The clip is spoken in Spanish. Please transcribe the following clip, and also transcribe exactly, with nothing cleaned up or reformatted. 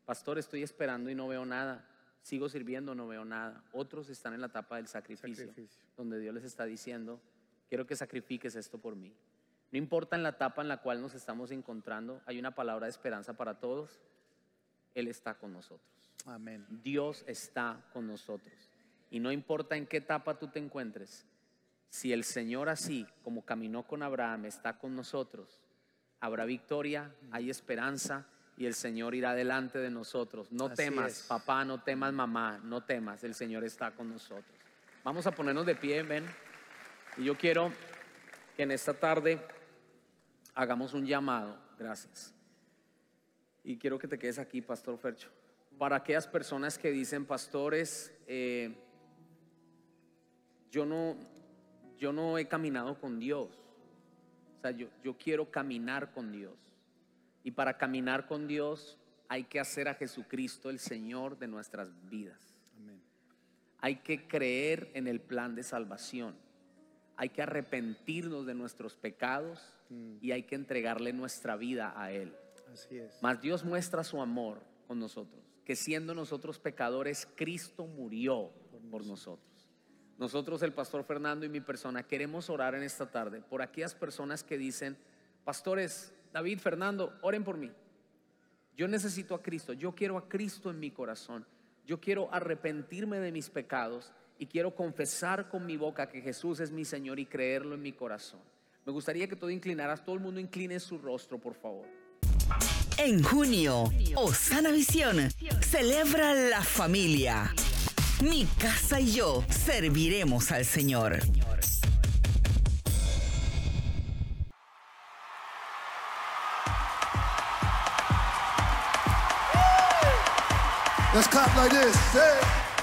Pastor, estoy esperando y no veo nada. Sigo sirviendo, no veo nada. Otros están en la etapa del sacrificio, Sacrificio. donde Dios les está diciendo: quiero que sacrifiques esto por mí. No importa en la etapa en la cual nos estamos encontrando, hay una palabra de esperanza para todos. Él está con nosotros. Amén. Dios está con nosotros. Y no importa en qué etapa tú te encuentres, si el Señor, así como caminó con Abraham, está con nosotros, habrá victoria, hay esperanza, y el Señor irá delante de nosotros. No Así temas, es. papá, no temas, mamá, no temas, el Señor está con nosotros. Vamos a ponernos de pie, ven. Y yo quiero que en esta tarde hagamos un llamado. Gracias. Y quiero que te quedes aquí, Pastor Fercho. Para aquellas personas que dicen: pastores, eh, yo no, yo no he caminado con Dios. O sea, yo, yo quiero caminar con Dios. Y para caminar con Dios hay que hacer a Jesucristo el Señor de nuestras vidas. Amén. Hay que creer en el plan de salvación. Hay que arrepentirnos de nuestros pecados Mm. y hay que entregarle nuestra vida a Él. Así es. Mas Dios muestra su amor con nosotros, que siendo nosotros pecadores, Cristo murió por nosotros. Nosotros, el pastor Fernando y mi persona, queremos orar en esta tarde por aquellas personas que dicen: pastores David, Fernando, oren por mí. Yo necesito a Cristo, yo quiero a Cristo en mi corazón. Yo quiero arrepentirme de mis pecados y quiero confesar con mi boca que Jesús es mi Señor y creerlo en mi corazón. Me gustaría que todo inclinaras, todo el mundo incline su rostro, por favor. En junio, Osana Visión celebra la familia. Mi casa y yo serviremos al Señor. Let's clap like this. Hey.